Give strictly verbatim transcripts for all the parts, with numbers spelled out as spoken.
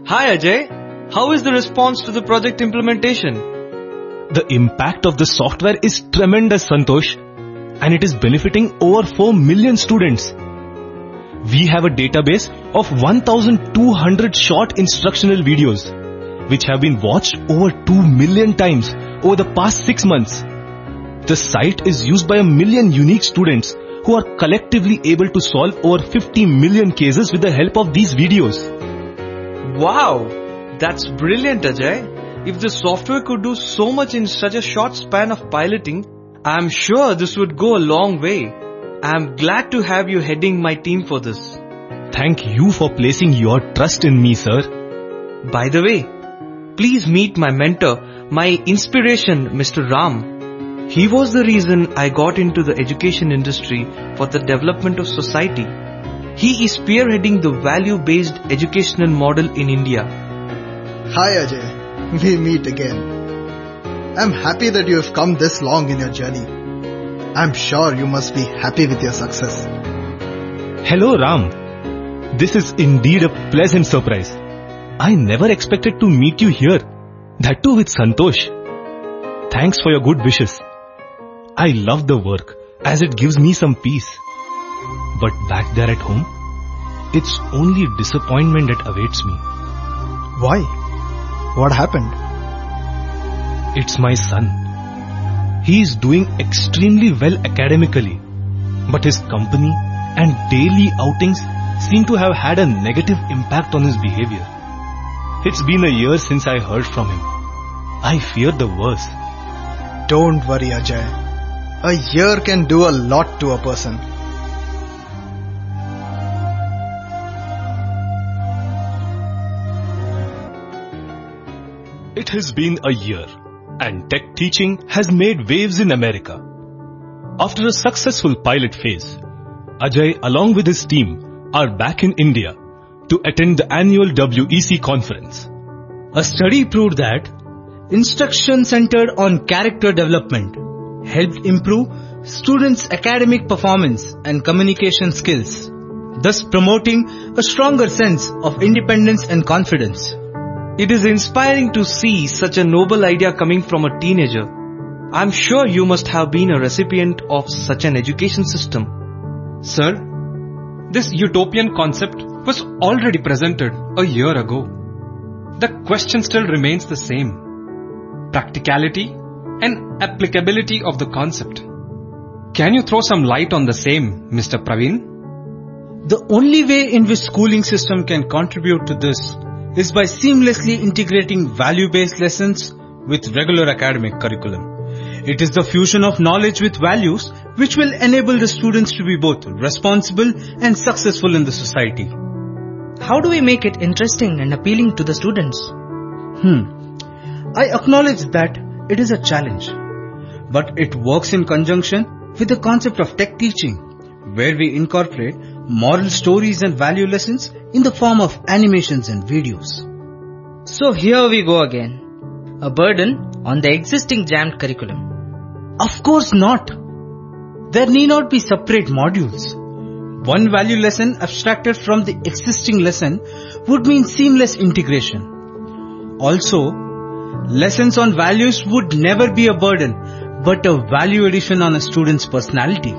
Hi Ajay, how is the response to the project implementation? The impact of the software is tremendous, Santosh, and it is benefiting over four million students. We have a database of one thousand two hundred short instructional videos, which have been watched over two million times over the past six months. The site is used by a million unique students who are collectively able to solve over fifty million cases with the help of these videos. Wow, that's brilliant Ajay. If the software could do so much in such a short span of piloting, I'm sure this would go a long way. I'm glad to have you heading my team for this. Thank you for placing your trust in me, sir. By the way, please meet my mentor, my inspiration, Mister Ram. He was the reason I got into the education industry for the development of society. He is spearheading the value-based educational model in India. Hi Ajay, we meet again. I'm happy that you have come this long in your journey. I'm sure you must be happy with your success. Hello Ram. This is indeed a pleasant surprise. I never expected to meet you here. That too with Santosh. Thanks for your good wishes. I love the work as it gives me some peace. But back there at home, it's only disappointment that awaits me. Why? What happened? It's my son. He is doing extremely well academically, but his company and daily outings seem to have had a negative impact on his behavior. It's been a year since I heard from him. I fear the worst. Don't worry Ajay. A year can do a lot to a person. It has been a year, and tech teaching has made waves in America. After a successful pilot phase, Ajay along with his team are back in India to attend the annual W E C conference. A study proved that instruction centered on character development helped improve students' academic performance and communication skills, thus promoting a stronger sense of independence and confidence. It is inspiring to see such a noble idea coming from a teenager. I'm sure you must have been a recipient of such an education system. Sir, this utopian concept was already presented a year ago. The question still remains the same: practicality and applicability of the concept. Can you throw some light on the same, Mister Praveen? The only way in which schooling system can contribute to this is by seamlessly integrating value-based lessons with regular academic curriculum. It is the fusion of knowledge with values which will enable the students to be both responsible and successful in the society. How do we make it interesting and appealing to the students? Hmm. I acknowledge that it is a challenge, but it works in conjunction with the concept of tech teaching, where we incorporate moral stories and value lessons in the form of animations and videos. So here we go again. A burden on the existing jammed curriculum. Of course not. There need not be separate modules. One value lesson abstracted from the existing lesson would mean seamless integration. Also, lessons on values would never be a burden, but a value addition on a student's personality.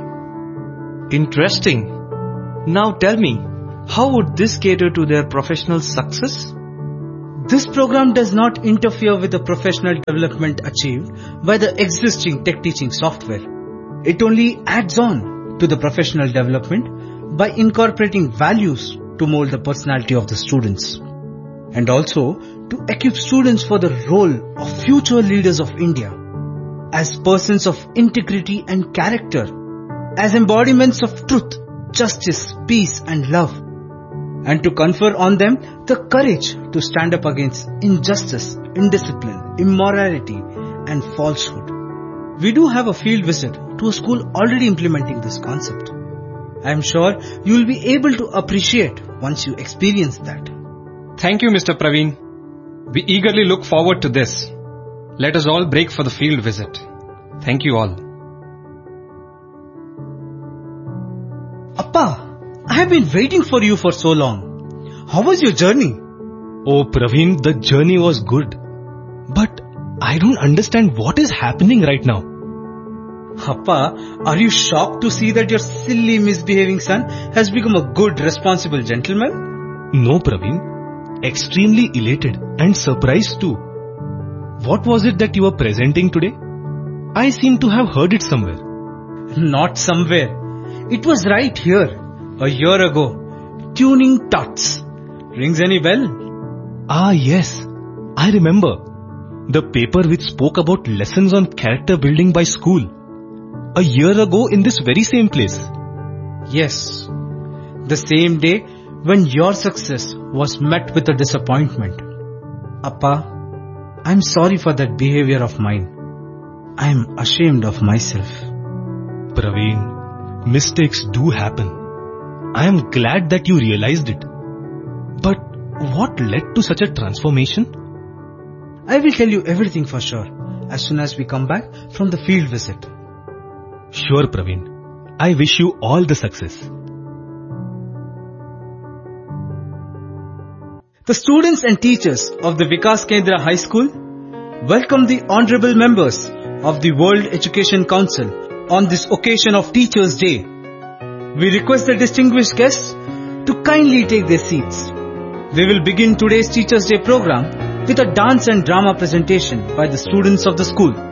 Interesting. Now tell me, how would this cater to their professional success? This program does not interfere with the professional development achieved by the existing tech teaching software. It only adds on to the professional development by incorporating values to mold the personality of the students, and also to equip students for the role of future leaders of India as persons of integrity and character, as embodiments of truth, justice, peace and love, and to confer on them the courage to stand up against injustice, indiscipline, immorality and falsehood. We do have a field visit to a school already implementing this concept. I am sure you will be able to appreciate once you experience that. Thank you, Mister Praveen. We eagerly look forward to this. Let us all break for the field visit. Thank you all. Appa, I have been waiting for you for so long. How was your journey? Oh Praveen, the journey was good. But I don't understand what is happening right now. Appa, are you shocked to see that your silly misbehaving son has become a good, responsible gentleman? No Praveen, extremely elated and surprised too. What was it that you were presenting today? I seem to have heard it somewhere. Not somewhere. It was right here, a year ago. Tuning Tots. Rings any bell? Ah yes, I remember. The paper which spoke about lessons on character building by school. A year ago in this very same place. Yes. The same day when your success was met with a disappointment. Appa, I'm sorry for that behavior of mine. I'm ashamed of myself. Praveen, mistakes do happen. I am glad that you realized it. But what led to such a transformation? I will tell you everything for sure as soon as we come back from the field visit. Sure, Praveen. I wish you all the success. The students and teachers of the Vikas Kendra High School welcome the honorable members of the World Education Council on this occasion of Teachers' Day. We request the distinguished guests to kindly take their seats. We will begin today's Teachers' Day program with a dance and drama presentation by the students of the school.